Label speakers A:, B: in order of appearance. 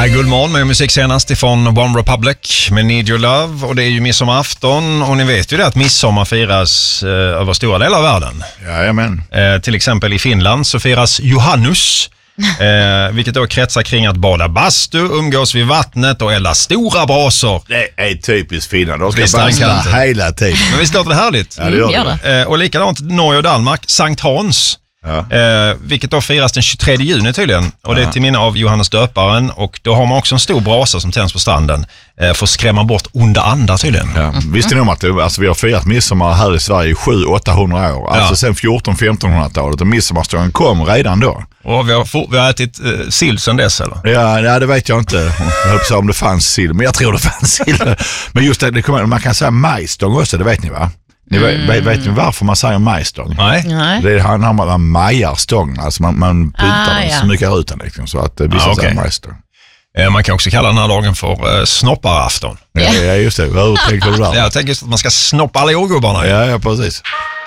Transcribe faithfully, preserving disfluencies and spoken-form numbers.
A: Ja, guldmorgon med musik senast ifrån One Republic med Need Your Love, och det är ju midsommarafton, och ni vet ju det att midsommar firas eh, över stora delar av världen.
B: Jajamän.
A: Eh, till exempel i Finland så firas Johannus, eh, vilket då kretsar kring att bada bastu, umgås vid vattnet och elda stora brasor.
B: Det är typiskt Finland, de ska
A: Visst,
B: basta
A: han kan
B: hela tiden.
A: Men visst låter det härligt?
B: Ja, det gör
C: Mm,
B: det.
A: Eh, och likadant Norge och Danmark, Sankt Hans.
B: Ja.
A: Eh, vilket då firas den tjugotredje juni tydligen, och det är till minne av Johannes döparen, och då har man också en stor brasa som tänds på stranden eh, för att skrämma bort onda andar tydligen.
B: Ja. Visste ni om att det, alltså, vi har firat midsommar här i Sverige i sju till åttahundra år, alltså
A: Ja.
B: sen fjorton till femtonhundratalet, och midsommarstången kom redan då.
A: Och vi har, for, vi har ätit eh, sill sen dess eller?
B: Ja, ja, det vet jag inte. Jag höll på att säga om det fanns sill, men jag tror det fanns sill. Men just det, det kommer, man kan säga majstång också, det vet ni va? Ni vet, mm. vet, vet ni varför man säger majstång?
A: Nej.
C: Nej.
B: Det handlar om att man majar stång, alltså man, man byter
C: Ah,
B: den
C: ja.
B: så mycket ut den liksom, så att vissa
A: Ah, okay.
B: säger majstång.
A: Eh, man kan också kalla den här dagen för eh, snopparafton.
B: Ja, ja, just det. Hur tänker du där?
A: Jag tänker att man ska snoppa alla jordgubbarna.
B: Ja, ja, precis.